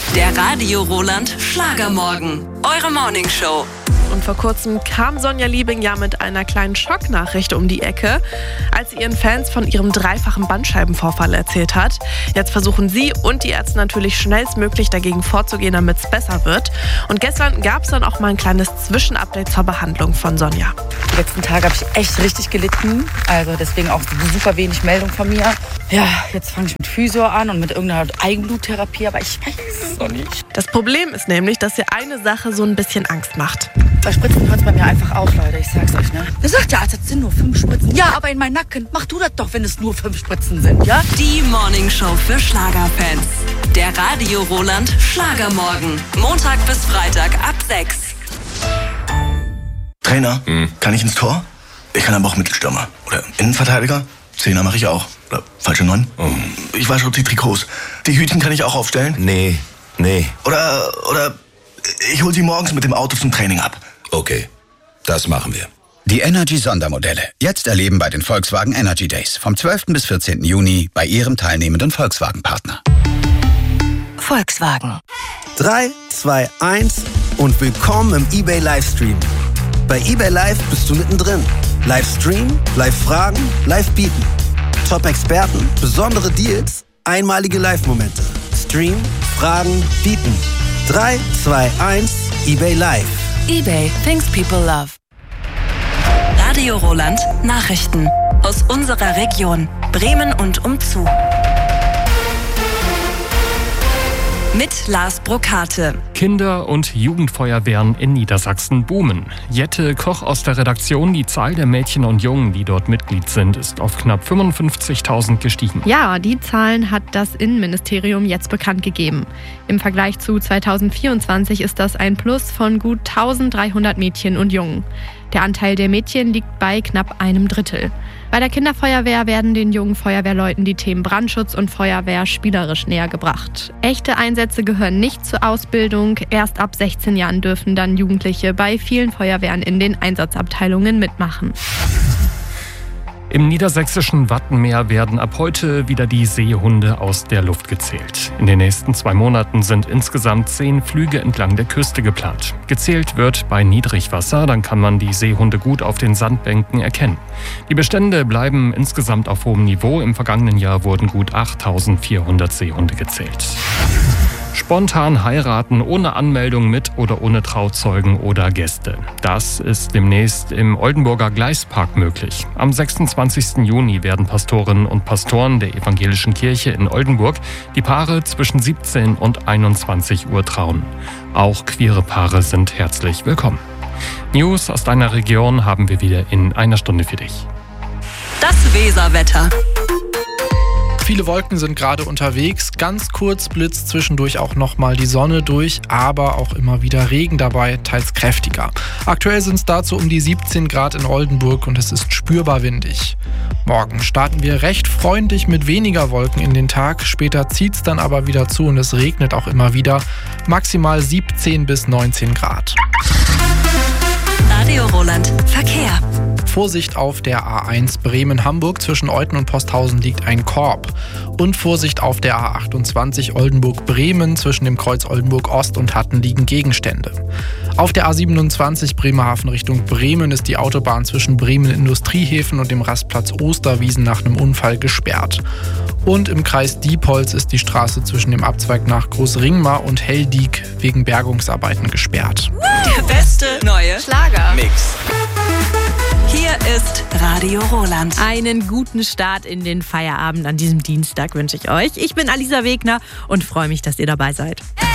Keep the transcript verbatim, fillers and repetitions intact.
Der Radio Roland Schlagermorgen. Eure Morningshow. Und vor kurzem kam Sonja Liebing ja mit einer kleinen Schocknachricht um die Ecke, als sie ihren Fans von ihrem dreifachen Bandscheibenvorfall erzählt hat. Jetzt versuchen sie und die Ärzte natürlich schnellstmöglich dagegen vorzugehen, damit es besser wird. Und gestern gab es dann auch mal ein kleines Zwischenupdate zur Behandlung von Sonja. Die letzten Tage habe ich echt richtig gelitten. Also deswegen auch super wenig Meldung von mir. Ja, jetzt fange ich mit Physio an und mit irgendeiner Eigenbluttherapie, aber ich weiß es noch nicht. Das Problem ist nämlich, dass ihr eine Sache so ein bisschen Angst macht. Zwei Spritzen hört es bei mir einfach auf, Leute, ich sag's euch, ne? Da sagt der Arzt, das sind nur fünf Spritzen. Ja, aber in meinen Nacken. Mach du das doch, wenn es nur fünf Spritzen sind, ja? Die Morningshow für Schlagerfans. Der Radio Roland Schlagermorgen. Montag bis Freitag ab sechs. Trainer, hm. kann ich ins Tor? Ich kann aber auch Mittelstürmer. Oder Innenverteidiger. Zehner mache ich auch. Oder falsche Neun. Oh. Ich wasche die Trikots. Die Hütchen kann ich auch aufstellen. Nee, nee. Oder, oder ich hole sie morgens mit dem Auto zum Training ab. Okay, das machen wir. Die Energy-Sondermodelle. Jetzt erleben bei den Volkswagen Energy Days. Vom zwölften bis vierzehnten Juni bei Ihrem teilnehmenden Volkswagen-Partner. Volkswagen. drei, zwei, eins und willkommen im eBay Livestream. Bei eBay Live bist du mittendrin. Livestream, Live-Fragen, Live-Bieten. Top-Experten, besondere Deals, einmalige Live-Momente. Stream, Fragen, Bieten. drei, zwei, eins, eBay Live. eBay, things people love. Radio Roland Nachrichten aus unserer Region, Bremen und umzu. Mit Lars Brokate. Kinder- und Jugendfeuerwehren in Niedersachsen boomen. Jette Koch aus der Redaktion, die Zahl der Mädchen und Jungen, die dort Mitglied sind, ist auf knapp fünfundfünfzigtausend gestiegen. Ja, die Zahlen hat das Innenministerium jetzt bekannt gegeben. Im Vergleich zu zweitausendvierundzwanzig ist das ein Plus von gut eintausenddreihundert Mädchen und Jungen. Der Anteil der Mädchen liegt bei knapp einem Drittel. Bei der Kinderfeuerwehr werden den jungen Feuerwehrleuten die Themen Brandschutz und Feuerwehr spielerisch näher gebracht. Echte Einsätze gehören nicht zur Ausbildung. Erst ab sechzehn Jahren dürfen dann Jugendliche bei vielen Feuerwehren in den Einsatzabteilungen mitmachen. Im niedersächsischen Wattenmeer werden ab heute wieder die Seehunde aus der Luft gezählt. In den nächsten zwei Monaten sind insgesamt zehn Flüge entlang der Küste geplant. Gezählt wird bei Niedrigwasser, dann kann man die Seehunde gut auf den Sandbänken erkennen. Die Bestände bleiben insgesamt auf hohem Niveau. Im vergangenen Jahr wurden gut achttausendvierhundert Seehunde gezählt. Spontan heiraten ohne Anmeldung mit oder ohne Trauzeugen oder Gäste. Das ist demnächst im Oldenburger Gleispark möglich. Am sechsundzwanzigsten Juni werden Pastorinnen und Pastoren der Evangelischen Kirche in Oldenburg die Paare zwischen siebzehn und einundzwanzig Uhr trauen. Auch queere Paare sind herzlich willkommen. News aus deiner Region haben wir wieder in einer Stunde für dich. Das Weserwetter. Viele Wolken sind gerade unterwegs, ganz kurz blitzt zwischendurch auch nochmal die Sonne durch, aber auch immer wieder Regen dabei, teils kräftiger. Aktuell sind es dazu um die siebzehn Grad in Oldenburg und es ist spürbar windig. Morgen starten wir recht freundlich mit weniger Wolken in den Tag, später zieht es dann aber wieder zu und es regnet auch immer wieder, maximal siebzehn bis neunzehn Grad. Radio Roland Verkehr. Vorsicht auf der A eins Bremen-Hamburg, zwischen Euthen und Posthausen liegt ein Korb. Und Vorsicht auf der A achtundzwanzig Oldenburg-Bremen, zwischen dem Kreuz Oldenburg-Ost und Hatten liegen Gegenstände. Auf der A siebenundzwanzig Bremerhaven Richtung Bremen ist die Autobahn zwischen Bremen-Industriehäfen und dem Rastplatz Osterwiesen nach einem Unfall gesperrt. Und im Kreis Diepholz ist die Straße zwischen dem Abzweig nach Großringmar und Heldiek wegen Bergungsarbeiten gesperrt. Der beste neue Schlager. Mix. Hier ist Radio Roland. Einen guten Start in den Feierabend an diesem Dienstag wünsche ich euch. Ich bin Alisa Wegner und freue mich, dass ihr dabei seid.